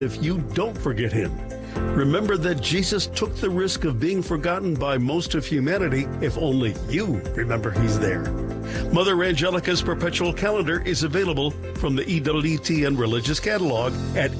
if you don't forget him. Remember that Jesus took the risk of being forgotten by most of humanity if only you remember he's there. Mother Angelica's perpetual calendar is available from the EWTN Religious Catalog at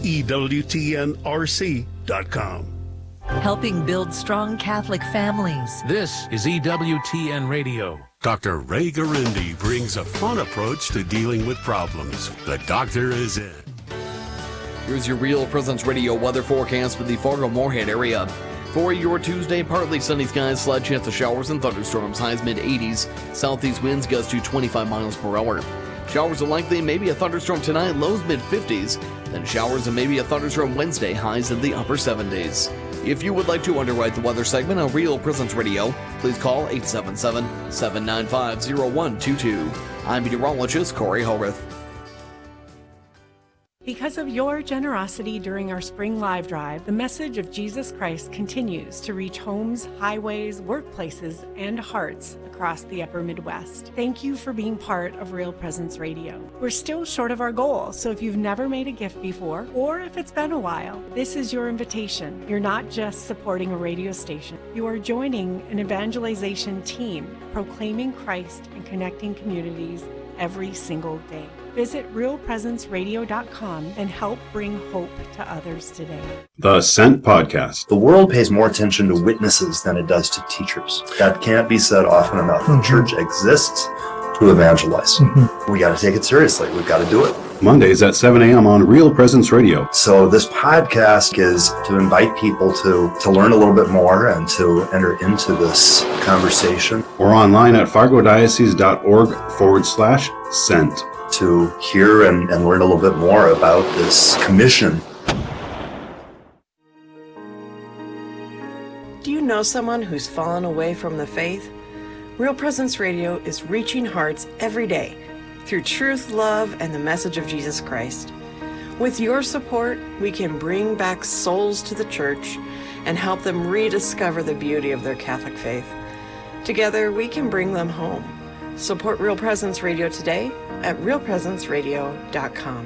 EWTNRC.com. Helping build strong Catholic families. This is EWTN Radio. Dr. Ray Garindi brings a fun approach to dealing with problems. The doctor is in. Here's your Real Presence Radio weather forecast for the Fargo-Moorhead area. For your Tuesday, partly sunny skies, slight chance of showers and thunderstorms, highs mid-80s. Southeast winds gust to 25 miles per hour. Showers are likely, maybe a thunderstorm tonight, lows mid-50s. Then showers and maybe a thunderstorm Wednesday, highs in the upper 70s. If you would like to underwrite the weather segment on Real Presence Radio, please call 877-795-0122. I'm meteorologist Corey Horvath. Because of your generosity during our spring live drive, the message of Jesus Christ continues to reach homes, highways, workplaces, and hearts across the upper Midwest. Thank you for being part of Real Presence Radio. We're still short of our goal, so if you've never made a gift before, or if it's been a while, this is your invitation. You're not just supporting a radio station. You are joining an evangelization team proclaiming Christ and connecting communities every single day. Visit realpresenceradio.com and help bring hope to others today. The Sent Podcast. The world pays more attention to witnesses than it does to teachers. That can't be said often enough. The church exists to evangelize. We got to take it seriously. We've got to do it. Mondays at 7 a.m. on Real Presence Radio. So this podcast is to invite people to learn a little bit more and to enter into this conversation. Or online at fargodiocese.org/sent. To hear and learn a little bit more about this commission. Do you know someone who's fallen away from the faith? Real Presence Radio is reaching hearts every day through truth, love, and the message of Jesus Christ. With your support, we can bring back souls to the church and help them rediscover the beauty of their Catholic faith. Together, we can bring them home. Support Real Presence Radio today at realpresenceradio.com.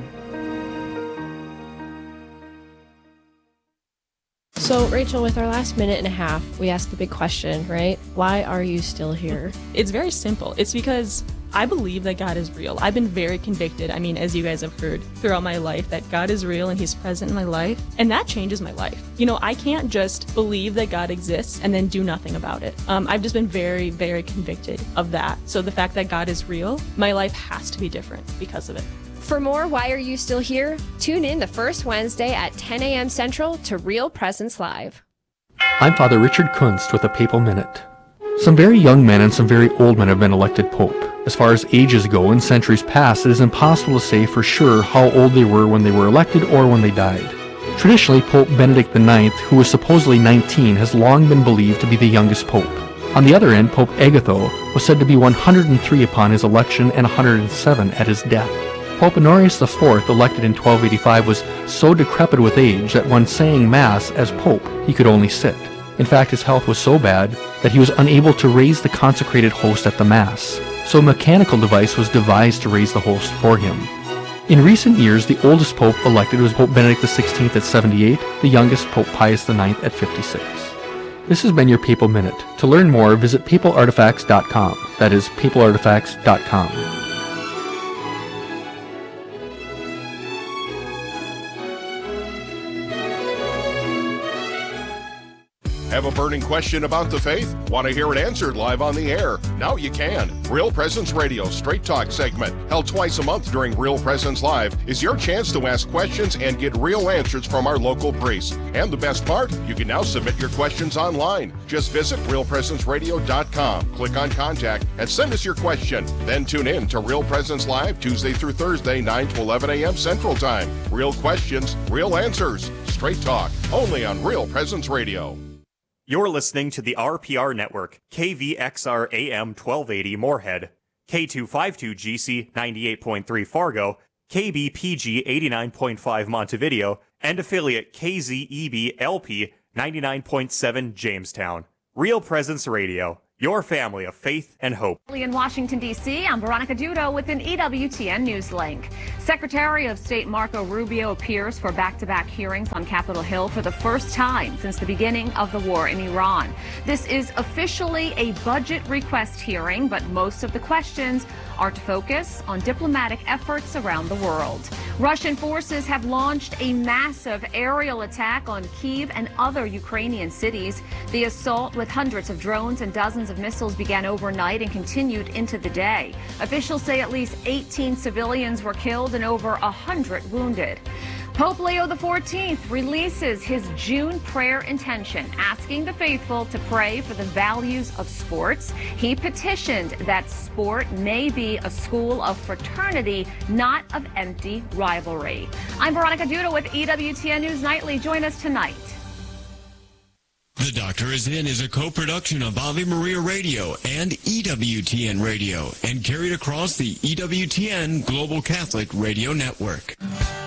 So, Rachel, with our last minute and a half, we asked the big question, right? Why are you still here? It's very simple. It's because I believe that God is real. I've been very convicted, as you guys have heard throughout my life, that God is real and He's present in my life, and that changes my life. I can't just believe that God exists and then do nothing about it. I've just been very, very convicted of that. So the fact that God is real, my life has to be different because of it. For more Why Are You Still Here? Tune in the first Wednesday at 10 a.m. Central to Real Presence Live. I'm Father Richard Kunst with a Papal Minute. Some very young men and some very old men have been elected Pope. As far as ages go, in centuries past, it is impossible to say for sure how old they were when they were elected or when they died. Traditionally, Pope Benedict IX, who was supposedly 19, has long been believed to be the youngest pope. On the other end, Pope Agatho was said to be 103 upon his election and 107 at his death. Pope Honorius IV, elected in 1285, was so decrepit with age that when saying Mass as Pope, he could only sit. In fact, his health was so bad that he was unable to raise the consecrated host at the Mass, so a mechanical device was devised to raise the host for him. In recent years, the oldest pope elected was Pope Benedict XVI at 78, the youngest Pope Pius IX at 56. This has been your Papal Minute. To learn more, visit papalartifacts.com. That is papalartifacts.com. Have a burning question about the faith? Want to hear it answered live on the air? Now you can. Real Presence Radio Straight Talk segment, held twice a month during Real Presence Live, is your chance to ask questions and get real answers from our local priests. And the best part, you can now submit your questions online. Just visit realpresenceradio.com, click on Contact, and send us your question. Then tune in to Real Presence Live Tuesday through Thursday, 9 to 11 a.m. Central Time. Real questions, real answers. Straight Talk, only on Real Presence Radio. You're listening to the RPR Network, KVXR AM 1280 Moorhead, K252GC 98.3 Fargo, KBPG 89.5 Montevideo, and affiliate KZEB LP 99.7 Jamestown. Real Presence Radio, your family of faith and hope. In Washington, D.C., I'm Veronica Dudo with an EWTN News Link. Secretary of State Marco Rubio appears for back-to-back hearings on Capitol Hill for the first time since the beginning of the war in Iran. This is officially a budget request hearing, but most of the questions are to focus on diplomatic efforts around the world. Russian forces have launched a massive aerial attack on Kyiv and other Ukrainian cities. The assault with hundreds of drones and dozens of missiles began overnight and continued into the day. Officials say at least 18 civilians were killed and over 100 wounded. Pope Leo XIV releases his June prayer intention, asking the faithful to pray for the values of sports. He petitioned that sport may be a school of fraternity, not of empty rivalry. I'm Veronica Duda with EWTN News Nightly. Join us tonight. The Doctor Is In is a co-production of Ave Maria Radio and EWTN Radio and carried across the EWTN Global Catholic Radio Network.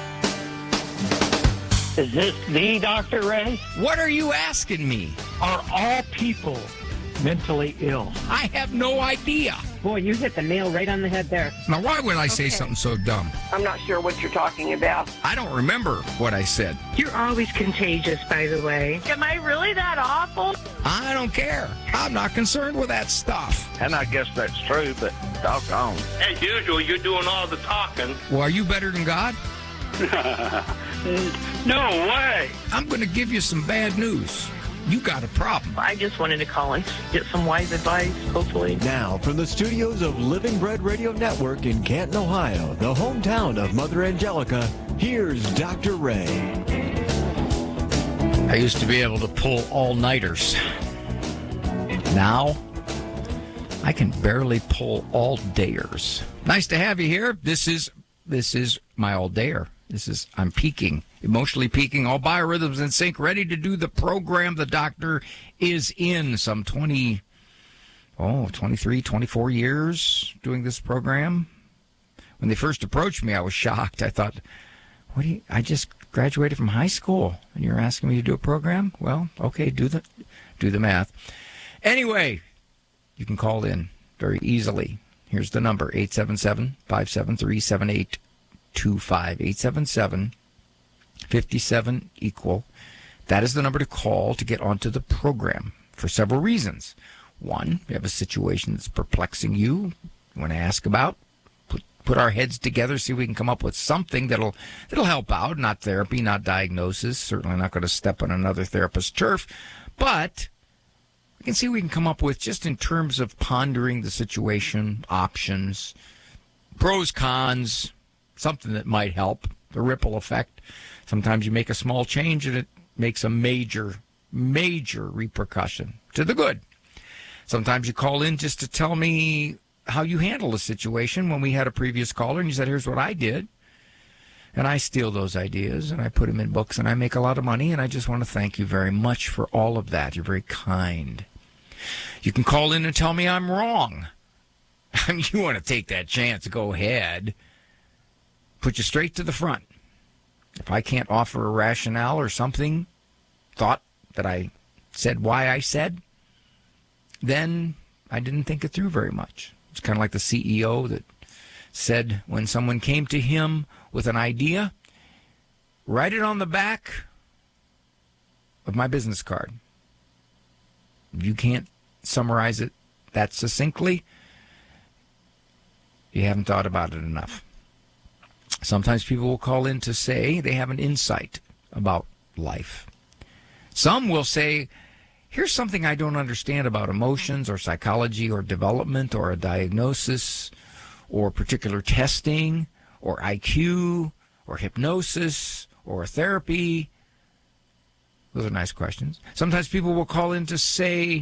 Is this the Dr. Ray? What are you asking me? Are all people mentally ill? I have no idea. Boy, you hit the nail right on the head there. Now, why would I say something so dumb? I'm not sure what you're talking about. I don't remember what I said. You're always contagious, by the way. Am I really that awful? I don't care. I'm not concerned with that stuff. And I guess that's true, but doggone. As usual, you're doing all the talking. Well, are you better than God? No way. I'm going to give you some bad news. You got a problem. I just wanted to call and get some wise advice, hopefully. Now, from the studios of Living Bread Radio Network in Canton, Ohio, the hometown of Mother Angelica, here's Dr. Ray. I used to be able to pull all-nighters. Now, I can barely pull all-dayers. Nice to have you here. This is my all-dayer. I'm peaking, emotionally peaking, all biorhythms in sync, ready to do the program. The Doctor is in some 23, 24 years doing this program. When they first approached me, I was shocked. I thought, I just graduated from high school and you're asking me to do a program? Well, okay, do the math. Anyway, you can call in very easily. Here's the number, 877-573-7825. 877-57-EQUAL. That is the number to call to get onto the program for several reasons. One, you have a situation that's perplexing you want to ask about. Put our heads together, see if we can come up with something that'll help out. Not therapy, not diagnosis. Certainly not going to step on another therapist's turf. But we can see what we can come up with just in terms of pondering the situation, options, pros, cons, something that might help, the ripple effect. Sometimes you make a small change and it makes a major, major repercussion to the good. Sometimes you call in just to tell me how you handle a situation. When we had a previous caller and you said, here's what I did. And I steal those ideas and I put them in books and I make a lot of money. And I just want to thank you very much for all of that. You're very kind. You can call in and tell me I'm wrong. I mean, you want to take that chance, go ahead. Put you straight to the front. If I can't offer a rationale or something, thought that I said why I said, then I didn't think it through very much. It's kind of like the CEO that said when someone came to him with an idea, write it on the back of my business card. If you can't summarize it that succinctly, you haven't thought about it enough. Sometimes people will call in to say they have an insight about life. Some will say, here's something I don't understand about emotions or psychology or development or a diagnosis or particular testing or IQ or hypnosis or therapy. Those are nice questions. Sometimes people will call in to say,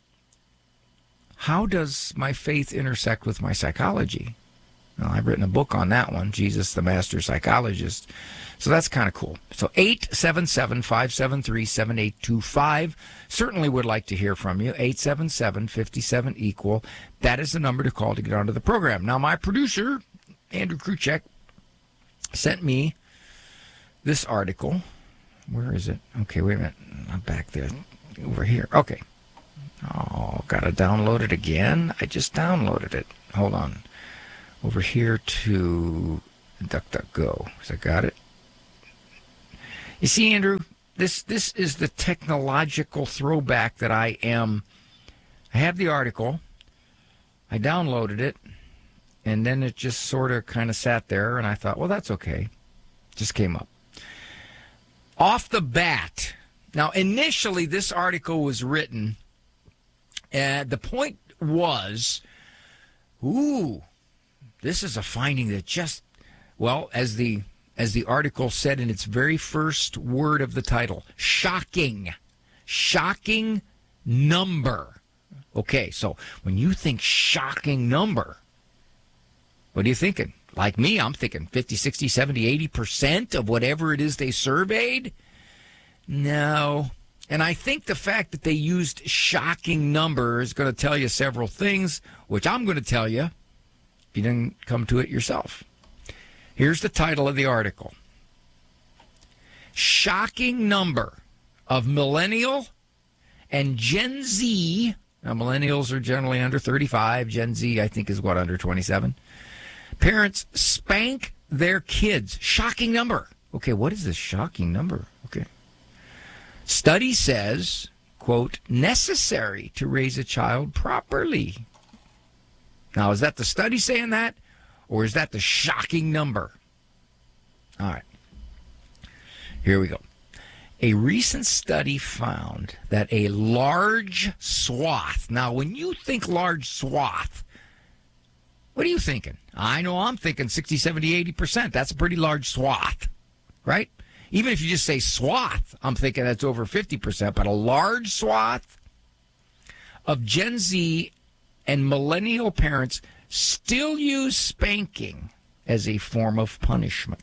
how does my faith intersect with my psychology? Well, I've written a book on that one, Jesus the Master Psychologist. So that's kind of cool. So 877-573-7825. Certainly would like to hear from you. 877-57-EQUAL. That is the number to call to get onto the program. Now, my producer, Andrew Kruchek, sent me this article. Where is it? Okay, wait a minute. I'm back there. Over here. Okay. Oh, gotta download it again. I just downloaded it. Hold on. Over here to DuckDuckGo. Has I got it? You see, Andrew, this is the technological throwback that I am. I have the article. I downloaded it, and then it just sort of kind of sat there, and I thought, well, that's okay. Just came up. Off the bat. Now, initially, this article was written, and the point was, this is a finding that just, well, as the article said in its very first word of the title, shocking number. Okay, so when you think shocking number, what are you thinking? Like me, I'm thinking 50, 60, 70, 80% of whatever it is they surveyed? No. And I think the fact that they used shocking number is going to tell you several things, which I'm going to tell you if you didn't come to it yourself. Here's the title of the article. Shocking number of millennial and Gen Z. Now, millennials are generally under 35. Gen Z, I think, is what, under 27? Parents spank their kids. Shocking number. Okay, what is this shocking number? Okay. Study says, quote, necessary to raise a child properly. Now, is that the study saying that, or is that the shocking number? All right. Here we go. A recent study found that a large swath. Now, when you think large swath, what are you thinking? I know I'm thinking 60, 70, 80%. That's a pretty large swath, right? Even if you just say swath, I'm thinking that's over 50%. But a large swath of Gen Z and millennial parents still use spanking as a form of punishment.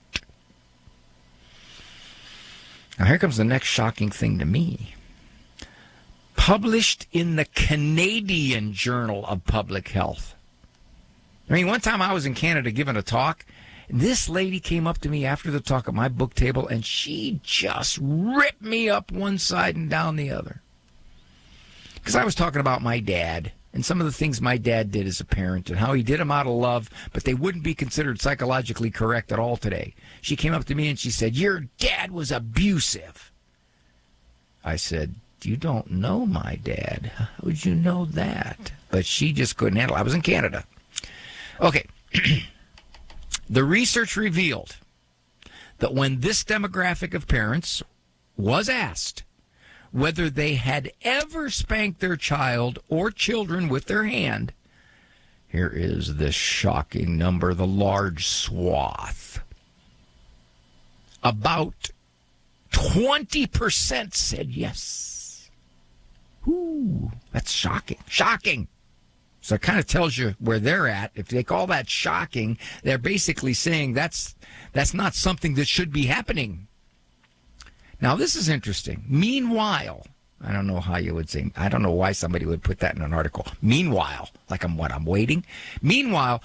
Now, here comes the next shocking thing to me. Published in the Canadian Journal of Public Health. I mean, one time I was in Canada giving a talk. This lady came up to me after the talk at my book table, and she just ripped me up one side and down the other. Because I was talking about my dad and some of the things my dad did as a parent and how he did them out of love, but they wouldn't be considered psychologically correct at all today. She came up to me and she said, your dad was abusive. I said, you don't know my dad. How would you know that? But she just couldn't handle it. I was in Canada. Okay. The research revealed that when this demographic of parents was asked whether they had ever spanked their child or children with their hand, here is this shocking number, the large swath. About 20% said yes. Ooh, that's shocking. Shocking. So it kind of tells you where they're at. If they call that shocking, they're basically saying that's not something that should be happening. Now, this is interesting. Meanwhile, I don't know how you would say, I don't know why somebody would put that in an article. Meanwhile, like I'm waiting? Meanwhile,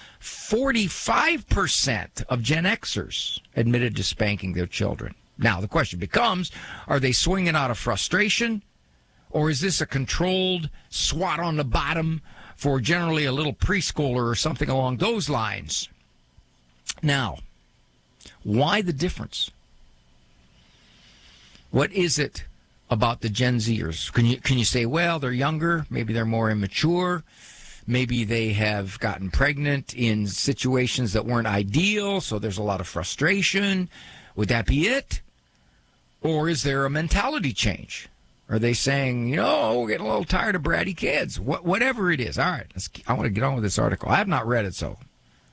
45% of Gen Xers admitted to spanking their children. Now, the question becomes, are they swinging out of frustration? Or is this a controlled swat on the bottom for generally a little preschooler or something along those lines? Now, why the difference? What is it about the Gen Zers? Can you say, well, they're younger, maybe they're more immature, maybe they have gotten pregnant in situations that weren't ideal, so there's a lot of frustration. Would that be it? Or is there a mentality change? Are they saying, we're getting a little tired of bratty kids? Whatever it is. All right, I want to get on with this article. I have not read it, so.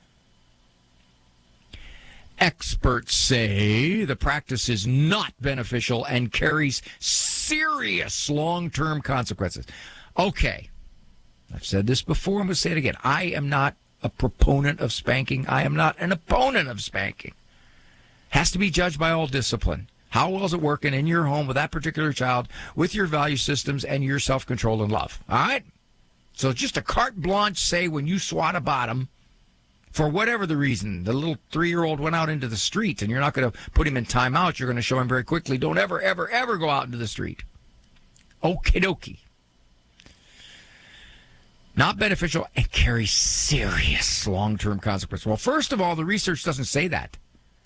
Experts say the practice is not beneficial and carries serious long-term consequences. Okay, I've said this before. I'm going to say it again. I am not a proponent of spanking. I am not an opponent of spanking. Has to be judged by all discipline. How well is it working in your home with that particular child, with your value systems and your self-control and love? All right? So just a carte blanche say when you swat a bottom, for whatever the reason, the little 3-year-old went out into the street and you're not going to put him in timeout. You're going to show him very quickly, don't ever, ever, ever go out into the street. Okie dokie. not beneficial, and carry serious long-term consequences. Well, first of all, the research doesn't say that.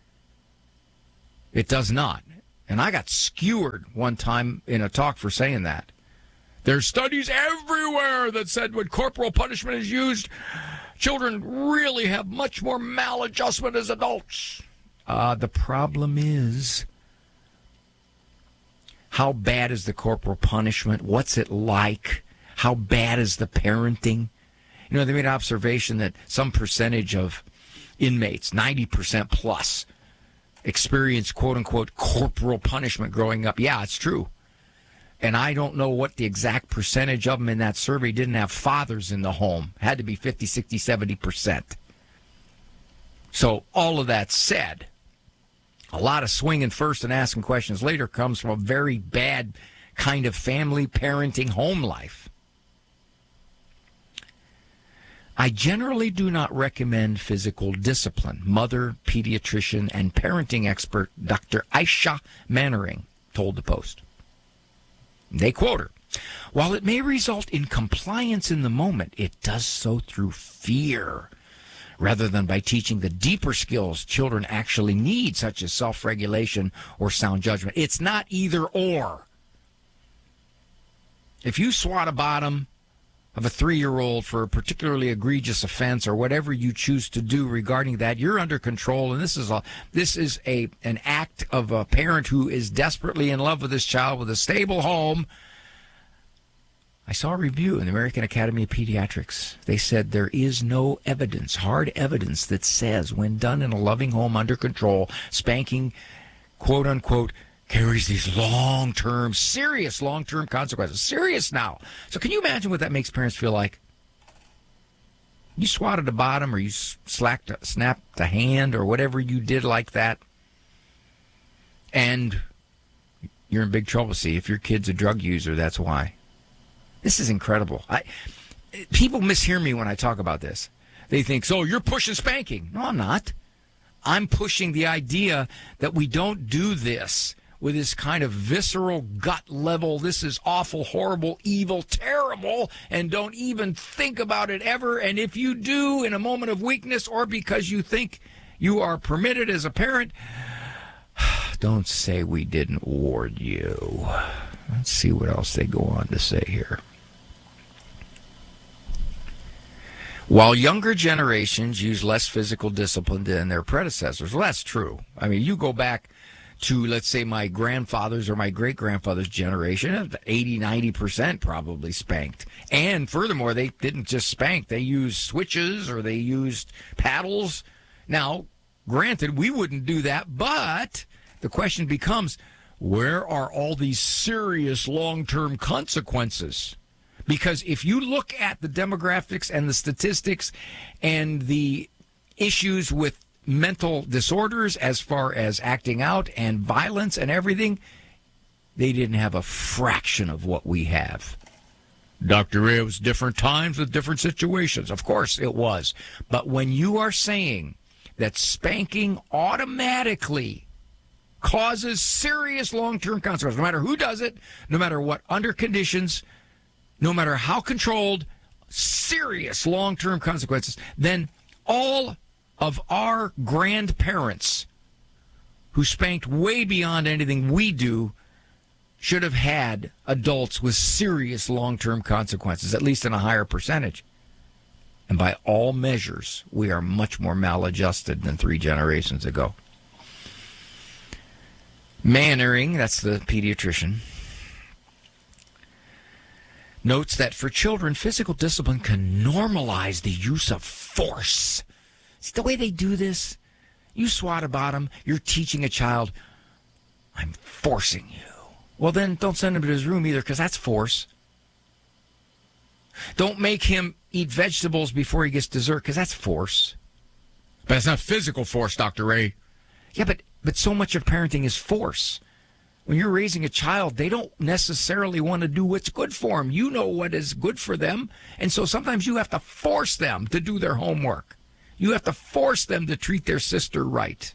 It does not. And I got skewered one time in a talk for saying that. There's studies everywhere that said when corporal punishment is used, children really have much more maladjustment as adults. The problem is, how bad is the corporal punishment? What's it like? How bad is the parenting? You know, they made an observation that some percentage of inmates, 90% plus, experience quote-unquote corporal punishment growing up. Yeah, it's true. And I don't know what the exact percentage of them in that survey didn't have fathers in the home. Had to be 50, 60, 70%. So all of that said, a lot of swinging first and asking questions later comes from a very bad kind of family parenting home life. I generally do not recommend physical discipline. Mother, pediatrician, and parenting expert Dr. Aisha Mannering told the Post. They quote her, "While it may result in compliance in the moment, it does so through fear, rather than by teaching the deeper skills children actually need, such as self-regulation or sound judgment." It's not either or. If you swat a bottom of a 3-year-old for a particularly egregious offense or whatever you choose to do regarding that, you're under control, and this is an act of a parent who is desperately in love with this child with a stable home. I saw a review in the American Academy of Pediatrics. They said there is no evidence, hard evidence, that says when done in a loving home under control, spanking, quote unquote, carries these long-term, serious long-term consequences. Serious now. So can you imagine what that makes parents feel like? You swatted a bottom or you snapped a hand or whatever you did like that, and you're in big trouble. See, if your kid's a drug user, that's why. This is incredible. People mishear me when I talk about this. They think, so you're pushing spanking. No, I'm not. I'm pushing the idea that we don't do this with this kind of visceral gut level, this is awful, horrible, evil, terrible, and don't even think about it ever. And if you do in a moment of weakness or because you think you are permitted as a parent, don't say we didn't warn you. Let's see what else they go on to say here. While younger generations use less physical discipline than their predecessors, well, that's true. I mean, you go back to, let's say, my grandfather's or my great-grandfather's generation, 80, 90% probably spanked. And furthermore, they didn't just spank. They used switches or they used paddles. Now, granted, we wouldn't do that, but the question becomes, where are all these serious long-term consequences? Because if you look at the demographics and the statistics and the issues with mental disorders as far as acting out and violence and everything, they didn't have a fraction of what we have. Dr. Ray, it was different times with different situations. Of course it was. But when you are saying that spanking automatically causes serious long-term consequences, no matter who does it, no matter what under conditions, no matter how controlled, serious long-term consequences, then all of our grandparents who spanked way beyond anything we do should have had adults with serious long-term consequences, at least in a higher percentage. And by all measures, we are much more maladjusted than 3 generations ago. Mannering, that's the pediatrician, notes that for children, physical discipline can normalize the use of force. See, the way they do this, you swat a bottom, you're teaching a child, I'm forcing you. Well, then don't send him to his room either, because that's force. Don't make him eat vegetables before he gets dessert, because that's force. But it's not physical force, Dr. Ray. Yeah, but so much of parenting is force. When you're raising a child, they don't necessarily want to do what's good for them. You know what is good for them. And so sometimes you have to force them to do their homework. You have to force them to treat their sister right.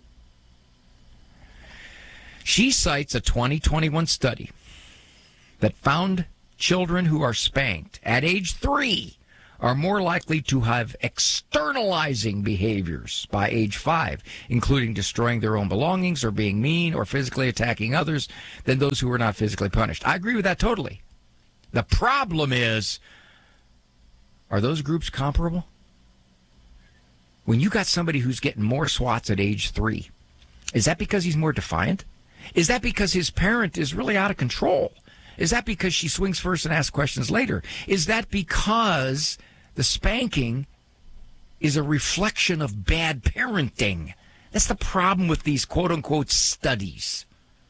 She cites a 2021 study that found children who are spanked at age 3 are more likely to have externalizing behaviors by age 5, including destroying their own belongings or being mean or physically attacking others, than those who were not physically punished. I agree with that totally. The problem is, are those groups comparable? When you got somebody who's getting more swats at age 3, is that because he's more defiant? Is that because his parent is really out of control? Is that because she swings first and asks questions later? Is that because the spanking is a reflection of bad parenting? That's the problem with these quote-unquote studies.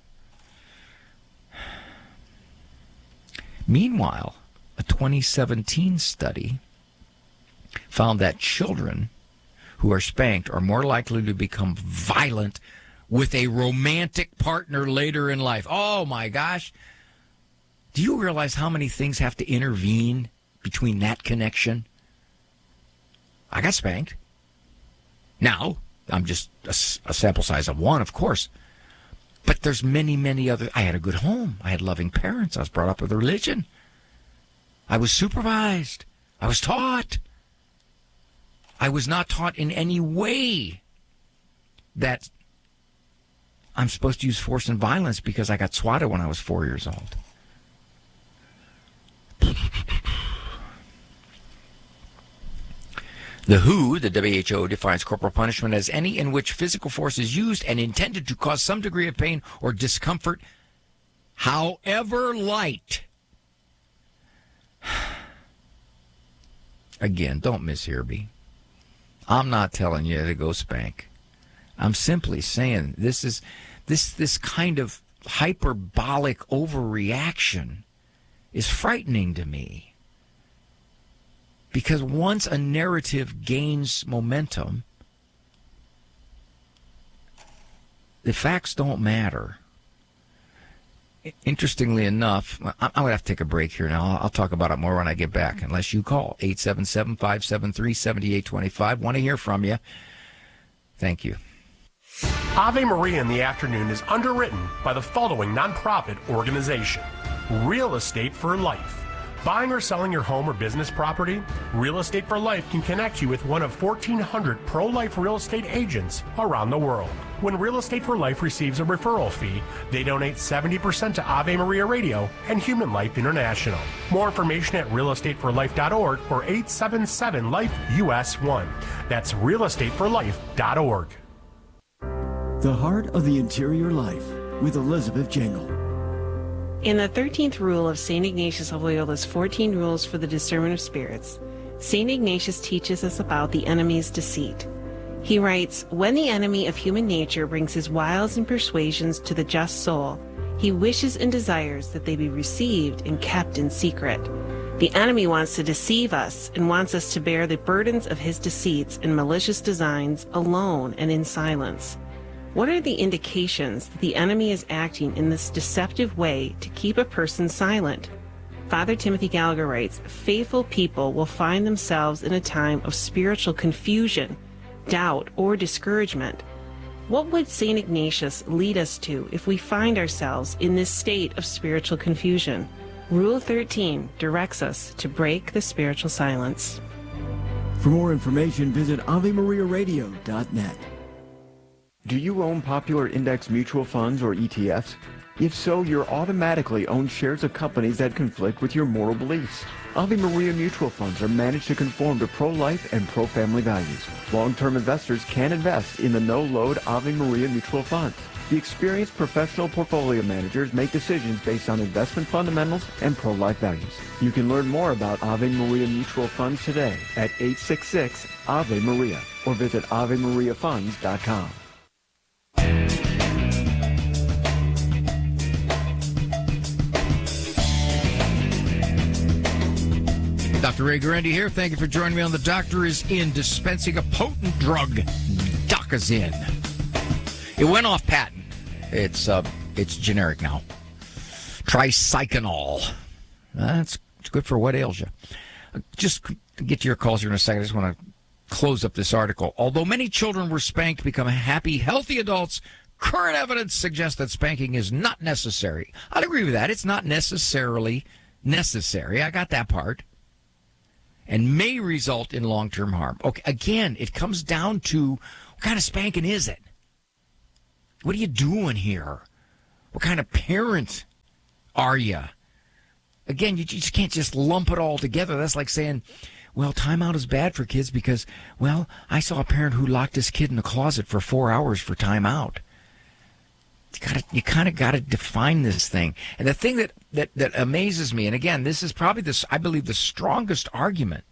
Meanwhile, a 2017 study found that children who are spanked are more likely to become violent with a romantic partner later in life. Oh, my gosh. Do you realize how many things have to intervene between that connection? I got spanked. Now, I'm just a sample size of one, of course. But there's many, many other. I had a good home. I had loving parents. I was brought up with religion. I was supervised. I was taught. I was not taught in any way that I'm supposed to use force and violence because I got swatted when I was 4 years old. The WHO, the WHO, defines corporal punishment as any in which physical force is used and intended to cause some degree of pain or discomfort, however light. Again, don't mishear me. I'm not telling you to go spank. I'm simply saying this kind of hyperbolic overreaction is frightening to me. Because once a narrative gains momentum, the facts don't matter. Interestingly enough, I'm going to have to take a break here now. I'll talk about it more when I get back, unless you call 877-573-7825. Want to hear from you. Thank you. Ave Maria in the Afternoon is underwritten by the following nonprofit organization: Real Estate for Life. Buying or selling your home or business property? Real Estate for Life can connect you with one of 1,400 pro-life real estate agents around the world. When Real Estate for Life receives a referral fee, they donate 70% to Ave Maria Radio and Human Life International. More information at realestateforlife.org or 877-LIFE-US1. That's realestateforlife.org. The Heart of the Interior Life with Elizabeth Jingle. In the 13th rule of St. Ignatius of Loyola's 14 Rules for the Discernment of Spirits, St. Ignatius teaches us about the enemy's deceit. He writes, "When the enemy of human nature brings his wiles and persuasions to the just soul, he wishes and desires that they be received and kept in secret. The enemy wants to deceive us and wants us to bear the burdens of his deceits and malicious designs alone and in silence. What are the indications that the enemy is acting in this deceptive way to keep a person silent?" Father Timothy Gallagher writes, "Faithful people will find themselves in a time of spiritual confusion, doubt, or discouragement. What would St. Ignatius lead us to if we find ourselves in this state of spiritual confusion? Rule 13 directs us to break the spiritual silence." For more information, visit AveMariaRadio.net. Do you own popular index mutual funds or ETFs? If so, you're automatically own shares of companies that conflict with your moral beliefs. Ave Maria mutual funds are managed to conform to pro-life and pro-family values. Long-term investors can invest in the no-load Ave Maria mutual funds. The experienced professional portfolio managers make decisions based on investment fundamentals and pro-life values. You can learn more about Ave Maria mutual funds today at 866 Ave Maria or visit AveMariaFunds.com. Dr. Ray Guarendi here. Thank you for joining me on The Doctor Is In, dispensing a potent drug, Docazin. It went off patent. It's generic now. Tricyclinol. It's good for what ails you. Just to get to your calls here in a second, I just want to close up this article. Although many children were spanked to become happy, healthy adults, current evidence suggests that spanking is not necessary. I'd agree with that. It's not necessarily necessary. I got that part. and may result in long-term harm. Okay, again, it comes down to what kind of spanking is it? What are you doing here? What kind of parent are you? Again, you just can't just lump it all together. That's like saying, well, timeout is bad for kids because, well, I saw a parent who locked his kid in the closet for 4 hours for timeout. You kind of got to define this thing. And the thing that amazes me, and again, this is probably I believe the strongest argument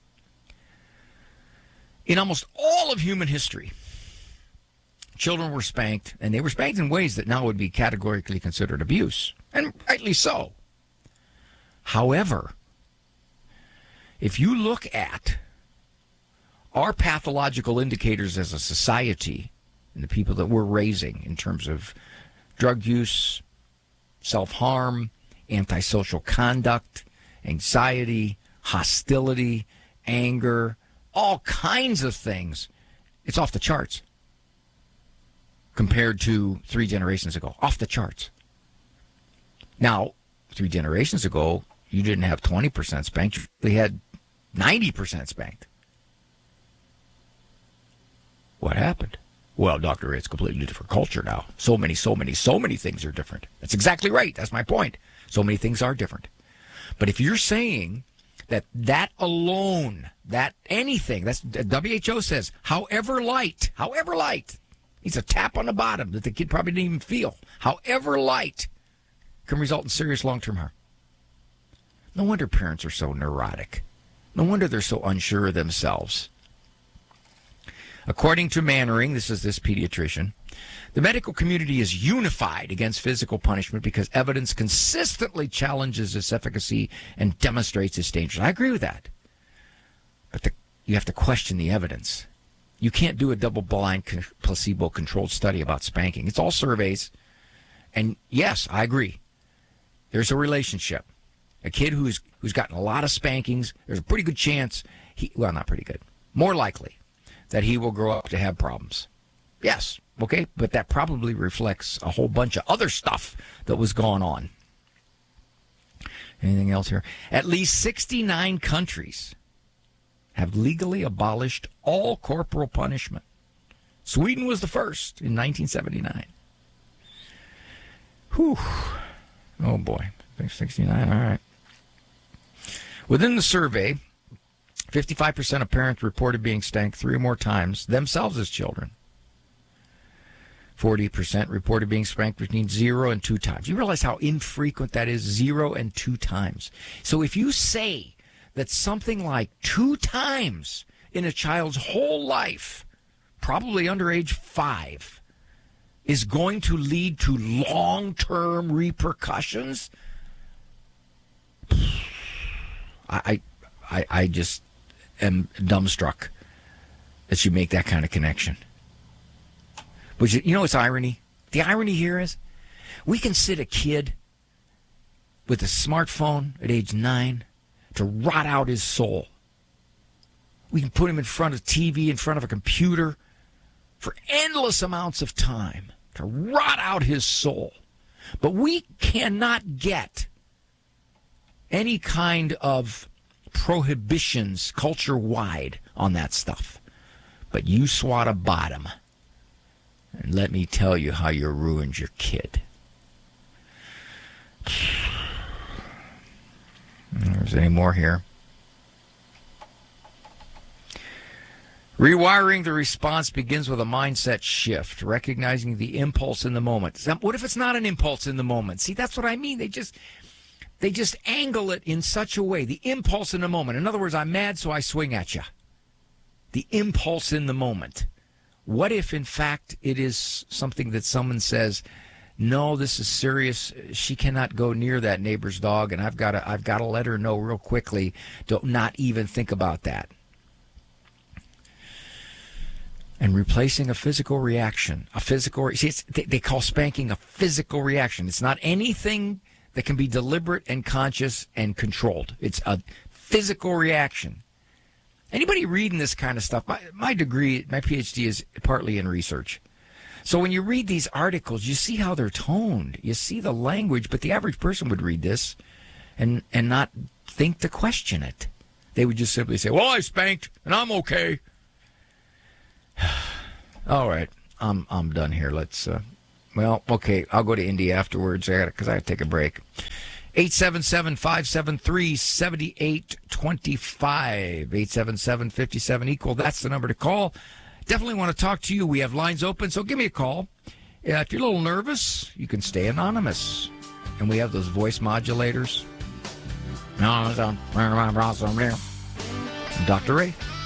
in almost all of human history. Children were spanked, and they were spanked in ways that now would be categorically considered abuse, and rightly so. However, if you look at our pathological indicators as a society and the people that we're raising in terms of drug use, self-harm, antisocial conduct, anxiety, hostility, anger, all kinds of things, it's off the charts compared to 3 generations ago. Off the charts. Now, 3 generations ago, you didn't have 20% spanked. They had 90% spanked. What happened? Well, Dr. Ray, it's a completely different culture now. So many things are different. That's exactly right. That's my point. So many things are different. But if you're saying that alone, that anything, that's WHO says, however light, it's a tap on the bottom that the kid probably didn't even feel, however light, can result in serious long-term harm. No wonder parents are so neurotic. No wonder they're so unsure of themselves. According to Mannering, this pediatrician, the medical community is unified against physical punishment because evidence consistently challenges its efficacy and demonstrates its dangers. I agree with that. But you have to question the evidence. You can't do a double-blind, placebo-controlled study about spanking. It's all surveys. And yes, I agree. There's a relationship. A kid who's gotten a lot of spankings, there's a pretty good chance, not pretty good, more likely, that he will grow up to have problems. Yes, okay, but that probably reflects a whole bunch of other stuff that was going on. Anything else here? At least 69 countries have legally abolished all corporal punishment. Sweden was the first in 1979. Whew. Oh, boy. 69, all right. Within the survey, 55% of parents reported being spanked 3 or more times themselves as children. 40% reported being spanked between 0 and 2 times. You realize how infrequent that is, 0 and 2 times. So if you say that something like 2 times in a child's whole life, probably under age 5, is going to lead to long-term repercussions, I just am dumbstruck that you make that kind of connection. But you know what's irony? The irony here is we can sit a kid with a smartphone at age 9 to rot out his soul. We can put him in front of TV, in front of a computer for endless amounts of time to rot out his soul. But we cannot get any kind of prohibitions culture-wide on that stuff. But you swat a bottom, and let me tell you how you ruined your kid. There's any more here? Rewiring the response begins with a mindset shift, recognizing the impulse in the moment. What if it's not an impulse in the moment? See, that's what I mean. They just angle it in such a way. The impulse in the moment. In other words, I'm mad, so I swing at you. The impulse in the moment. What if, in fact, it is something that someone says, no, this is serious. She cannot go near that neighbor's dog, and I've got to let her know real quickly. Don't not even think about that. And replacing a physical reaction. They call spanking a physical reaction. It's not anything that can be deliberate and conscious and controlled. It's a physical reaction. Anybody reading this kind of stuff, my degree, my PhD is partly in research. So when you read these articles, you see how they're toned. You see the language, but the average person would read this and not think to question it. They would just simply say, well, I spanked, and I'm okay. All right, I'm done here. Let's, okay, I'll go to Indy afterwards because I got to take a break. 877-573-7825. 877-57-EQUAL. That's the number to call. Definitely want to talk to you. We have lines open, so give me a call. If you're a little nervous, you can stay anonymous. And we have those voice modulators. Dr. Ray.